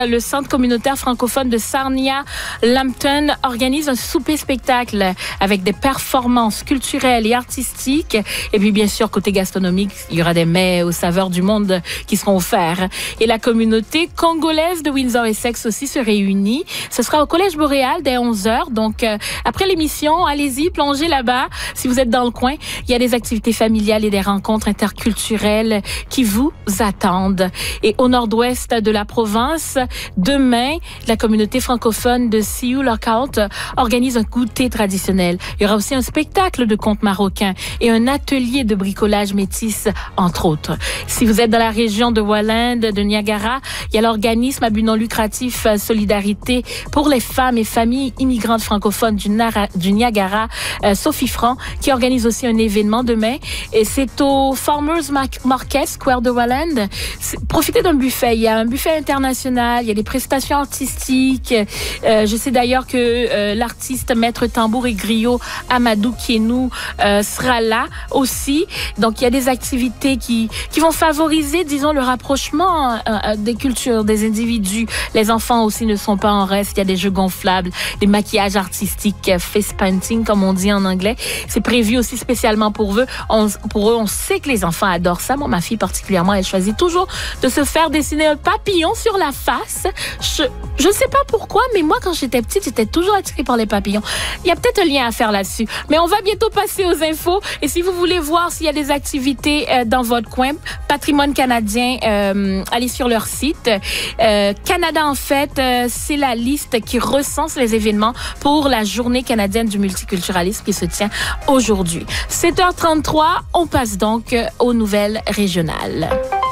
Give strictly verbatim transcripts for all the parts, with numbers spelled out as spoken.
Le centre communautaire francophone de Sarnia-Lambton organise un souper-spectacle avec des performances culturelles et artistiques. Et puis, bien sûr, côté gastronomique, il y aura des mets aux saveurs du monde qui seront offerts. Et la communauté congolaise de Windsor-Essex aussi se réunit. Ce sera au Collège Boréal dès onze heures. Donc, euh, après l'émission, allez-y, plongez là-bas. Si vous êtes dans le coin, il y a des activités familiales et des rencontres interculturelles qui vous attendent. Et au nord-ouest de la province, demain, la communauté francophone de Sioux Lookout organise un goûter traditionnel. Il y aura aussi un spectacle de contes marocains et un atelier de bricolage métis, entre autres. Si vous êtes dans la région de Welland, de Niagara, il y a l'organisme à but non lucratif Solidarité pour les femmes et familles immigrantes francophones du, Nara, du Niagara, euh, Sophie Franc, qui organise aussi un événement demain. Et c'est au Farmers Market Square de Welland. Profitez d'un buffet. Il y a un buffet international. Il y a des prestations artistiques. Euh, je sais d'ailleurs que euh, l'artiste maître tambour et griot Amadou Kienou euh, sera là aussi. Donc, il y a des activités qui qui vont favoriser, disons, le rapprochement euh, des cultures, des individus. Les enfants aussi ne sont pas en reste. Il y a des jeux gonflables, des maquillages artistiques, face painting, comme on dit en anglais. C'est prévu aussi spécialement pour eux. On, pour eux, on sait que les enfants adorent ça. Moi, ma fille particulièrement, elle choisit toujours de se faire dessiner un papillon sur la face. Je je sais pas pourquoi, mais moi, quand j'étais petite, j'étais toujours attirée par les papillons. Il y a peut-être un lien à faire là-dessus. Mais on va bientôt passer aux infos. Et si vous voulez voir s'il y a des activités euh, dans votre coin, Patrimoine canadien, euh, allez sur leur site. Euh, Canada, en fait, euh, c'est la liste qui recense les événements pour la Journée canadienne du multiculturalisme qui se tient aujourd'hui. sept heures trente-trois, on passe donc aux nouvelles régionales.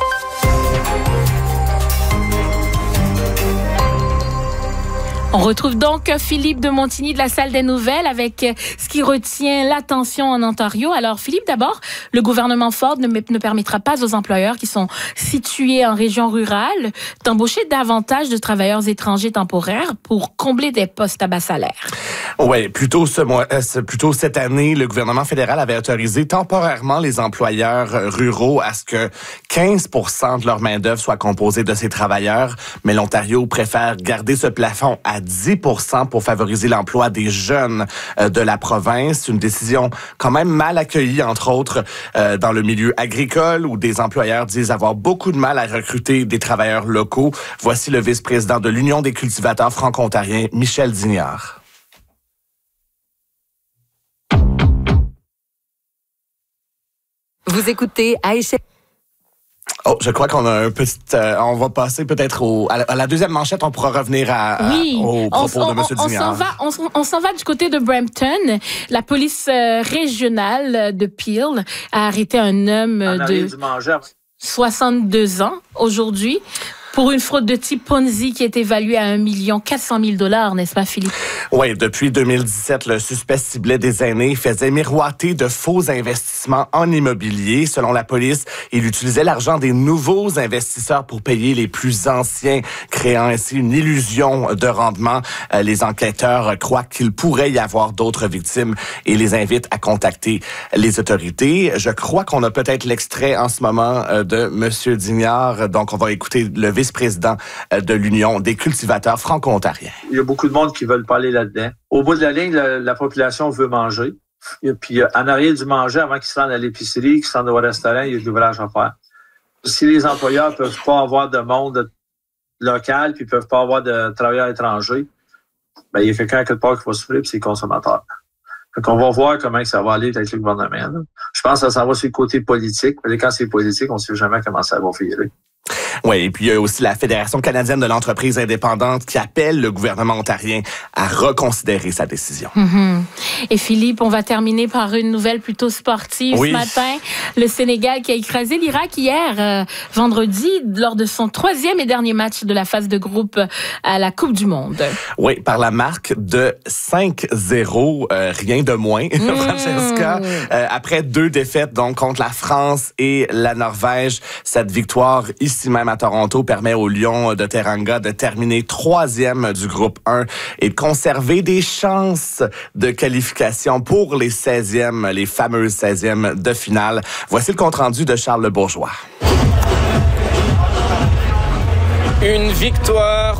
On retrouve donc Philippe de Montigny de la Salle des Nouvelles avec ce qui retient l'attention en Ontario. Alors, Philippe, d'abord, le gouvernement Ford ne, ne permettra pas aux employeurs qui sont situés en région rurale d'embaucher davantage de travailleurs étrangers temporaires pour combler des postes à bas salaire. Oui, plutôt ce mois, euh, plutôt cette année, le gouvernement fédéral avait autorisé temporairement les employeurs ruraux à ce que quinze pour cent de leur main-d'œuvre soit composée de ces travailleurs, mais l'Ontario préfère garder ce plafond à dix pour cent pour favoriser l'emploi des jeunes euh, de la province. Une décision quand même mal accueillie, entre autres, euh, dans le milieu agricole où des employeurs disent avoir beaucoup de mal à recruter des travailleurs locaux. Voici le vice-président de l'Union des cultivateurs franco-ontariens, Michel Dignard. Vous écoutez Aïcha. Oh, je crois qu'on a un petit... Euh, on va passer peut-être au, à, la, à la deuxième manchette. On pourra revenir à, oui, à, aux propos on, de M. on, Dignard. On s'en va, on, on s'en va du côté de Brampton. La police euh, régionale de Peel a arrêté un homme en de soixante-deux ans aujourd'hui pour une fraude de type Ponzi qui est évaluée à un million quatre cent mille dollars, n'est-ce pas, Philippe? Oui, depuis deux mille dix-sept, le suspect ciblait des aînés, faisait miroiter de faux investissements en immobilier. Selon la police, il utilisait l'argent des nouveaux investisseurs pour payer les plus anciens, créant ainsi une illusion de rendement. Les enquêteurs croient qu'il pourrait y avoir d'autres victimes et les invitent à contacter les autorités. Je crois qu'on a peut-être l'extrait en ce moment de M. Dignard. Donc, on va écouter le vice-président de l'Union des cultivateurs franco-ontariens. Il y a beaucoup de monde qui veulent parler là-dedans. Au bout de la ligne, la, la population veut manger. Et puis, en arrière du manger, avant qu'ils se rendent à l'épicerie, qu'ils se rendent au restaurant, il y a de l'ouvrage à faire. Si les employeurs peuvent pas avoir de monde local, puis peuvent pas avoir de travailleurs étrangers, ben, il y a quelqu'un à quelque part qui va souffrir, puis c'est les consommateurs. Donc, on va voir comment ça va aller avec le gouvernement. Là. Je pense que ça s'en va sur le côté politique. Mais quand c'est politique, on ne sait jamais comment ça va virer. Oui, et puis il y a aussi la Fédération canadienne de l'entreprise indépendante qui appelle le gouvernement ontarien à reconsidérer sa décision. Mm-hmm. Et Philippe, on va terminer par une nouvelle plutôt sportive oui. ce matin. Le Sénégal qui a écrasé l'Irak hier, euh, vendredi, lors de son troisième et dernier match de la phase de groupe à la Coupe du Monde. Oui, par la marque de cinq zéro, euh, rien de moins, mmh. Francesca. Euh, après deux défaites donc contre la France et la Norvège, cette victoire ici même à Toronto permet aux Lions de Teranga de terminer troisième du groupe un et de conserver des chances de qualification pour les seizièmes, les fameuses seizièmes de finale. Voici le compte-rendu de Charles Le Bourgeois. Une victoire